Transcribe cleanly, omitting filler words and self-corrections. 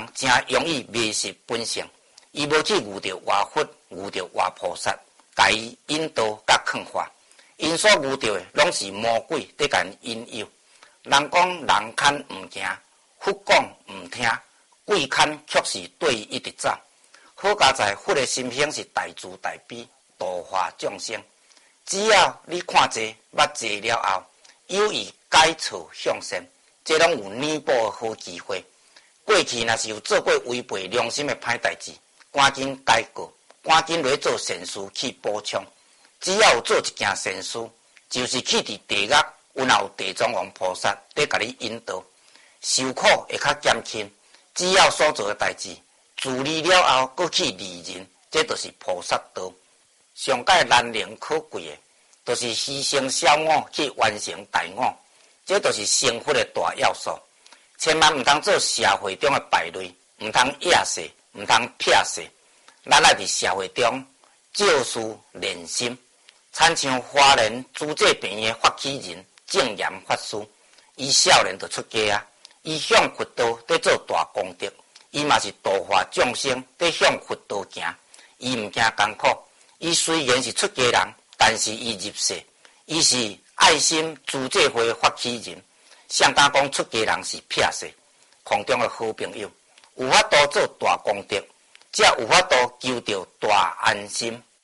人真容易迷失本性，伊无去悟着活佛，悟着活菩萨，甲伊引导甲劝化。因所悟着的，拢是魔鬼在甲因引诱。人讲人牵毋行，佛讲毋听，鬼牵却是对伊直走。好佳在佛的心性是大慈大悲，度化众生。只要你看这捌这了后，有意改错向善，这拢有弥补的好机会。过去若是有做过违背良心的歹代志，赶紧改过，赶紧来做善事去补偿。只要有做一件善事，就是去伫地狱，有地藏王菩萨在甲你引导，受苦会较减轻。只要所做的代志，自利了后，搁去利人，这就是菩萨道。上界难能可贵的，就是牺牲小我去完成大我，这就是成佛的大要素。千万毋通做社会中的败类，毋通野势，毋通撇势。咱爱伫社会中照事练心，参像花莲朱这边的发起人正言法师，伊少年就出家啊，伊向佛道在做大功德，伊嘛是度化众生在向佛道行，伊毋惊艰苦。伊虽然是出家人，但是伊入世，伊是爱心自济会发起人。相当讲出家人是撇势，空中的好朋友，有法度做大功德，才有法度求到大安心。